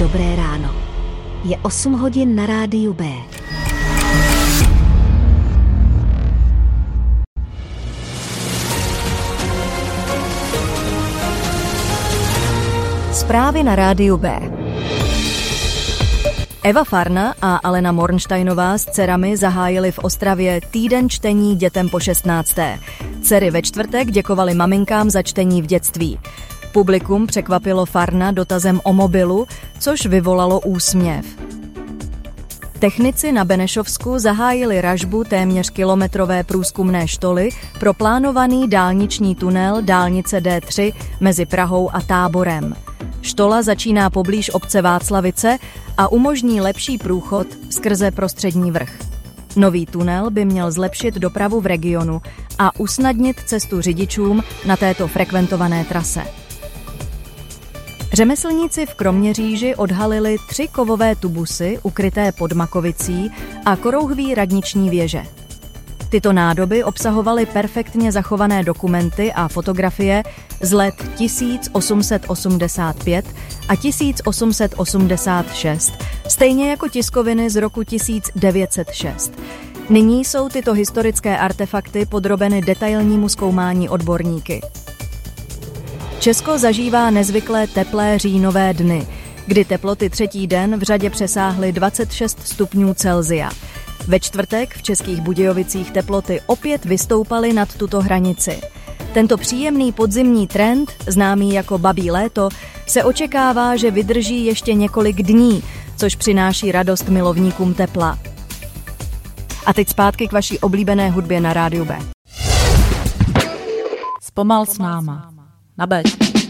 Dobré ráno. Je 8 hodin na rádiu B. Zprávy na rádiu B. Eva Farna a Alena Mornsteinová s dcerami zahájili v Ostravě týden čtení dětem po 16. Dcery ve čtvrtek děkovaly maminkám za čtení v dětství. Publikum překvapilo Farna dotazem o mobilu, což vyvolalo úsměv. Technici na Benešovsku zahájili ražbu téměř kilometrové průzkumné štoly pro plánovaný dálniční tunel dálnice D3 mezi Prahou a Táborem. Štola začíná poblíž obce Václavice a umožní lepší průchod skrze Prostřední vrch. Nový tunel by měl zlepšit dopravu v regionu a usnadnit cestu řidičům na této frekventované trase. Řemeslníci v Kroměříži odhalili 3 kovové tubusy ukryté pod Makovicí a korouhví radniční věže. Tyto nádoby obsahovaly perfektně zachované dokumenty a fotografie z let 1885 a 1886, stejně jako tiskoviny z roku 1906. Nyní jsou tyto historické artefakty podrobeny detailnímu zkoumání odborníky. Česko zažívá nezvyklé teplé říjnové dny, kdy teploty třetí den v řadě přesáhly 26 stupňů Celsia. Ve čtvrtek v Českých Budějovicích teploty opět vystoupaly nad tuto hranici. Tento příjemný podzimní trend, známý jako babí léto, se očekává, že vydrží ještě několik dní, což přináší radost milovníkům tepla. A teď zpátky k vaší oblíbené hudbě na rádiu B. Zpomal s náma. Na B.